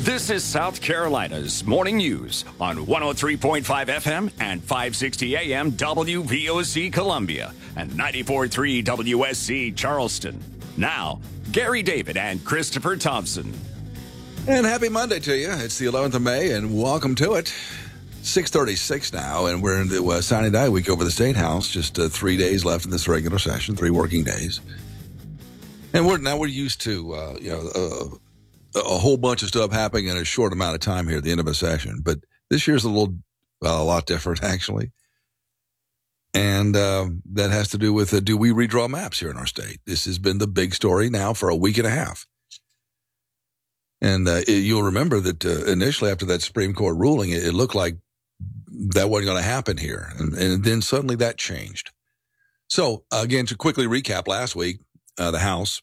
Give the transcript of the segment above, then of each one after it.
This is South Carolina's Morning News on 103.5 FM and 560 AM WVOC Columbia and 94.3 WSC Charleston. Now, Gary David and Christopher Thompson. And happy Monday to you. It's the 11th of May, and welcome to it. 6:36 now, and we're in the signing day week over the State House. Just 3 days left in this regular session, 3 working days. And we're used to, a whole bunch of stuff happening in a short amount of time here at the end of a session. But this year's a lot different, actually. And that has to do with, do we redraw maps here in our state? This has been the big story now for a week and a half. And you'll remember that initially after that Supreme Court ruling, it looked like that wasn't going to happen here. And then suddenly that changed. So, again, to quickly recap, last week, the House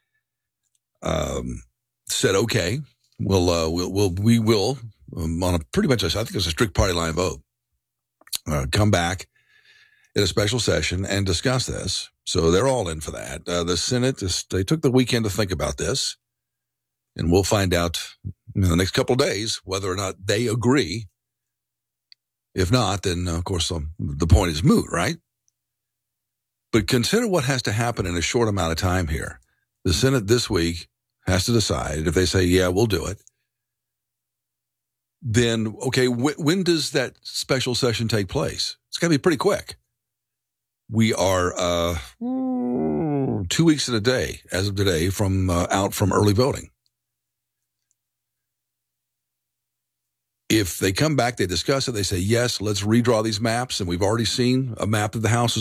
said, okay, we will, on a pretty much, I think it's a strict party line vote, come back in a special session and discuss this. So they're all in for that. The Senate, they took the weekend to think about this, and we'll find out in the next couple of days whether or not they agree. If not, then, of course, the point is moot, right? But consider what has to happen in a short amount of time here. The Senate this week has to decide. If they say, yeah, we'll do it, then, okay, when does that special session take place? It's got to be pretty quick. We are 2 weeks and a day, as of today, out from early voting. If they come back, they discuss it, they say, yes, let's redraw these maps, and we've already seen a map that the House has